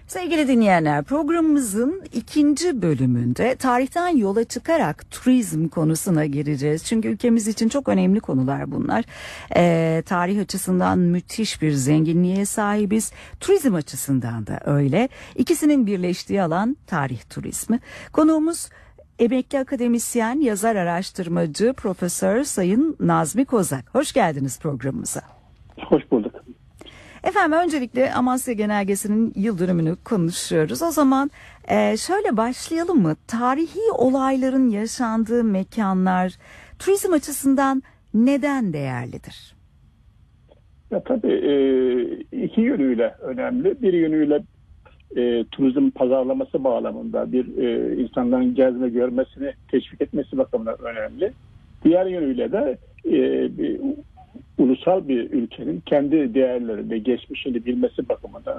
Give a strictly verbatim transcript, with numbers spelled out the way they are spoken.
Sevgili dinleyenler, programımızın ikinci bölümünde tarihten yola çıkarak turizm konusuna gireceğiz. Çünkü ülkemiz için çok önemli konular bunlar. Ee, tarih açısından müthiş bir zenginliğe sahibiz. Turizm açısından da öyle. İkisinin birleştiği alan tarih turizmi. Konuğumuz emekli akademisyen, yazar, araştırmacı, Profesör Sayın Nazmi Kozak. Hoş geldiniz programımıza. Hoş bulduk. Efendim, öncelikle Amasya Genelgesi'nin yıl dönümünü konuşuyoruz. O zaman e, şöyle başlayalım mı? Tarihi olayların yaşandığı mekanlar turizm açısından neden değerlidir? Ya tabii e, iki yönüyle önemli. Bir yönüyle e, turizm pazarlaması bağlamında bir e, insanların gezme görmesini teşvik etmesi bakımından önemli. Diğer yönüyle de e, bir ulusal bir ülkenin kendi değerleri ve geçmişini bilmesi bakımından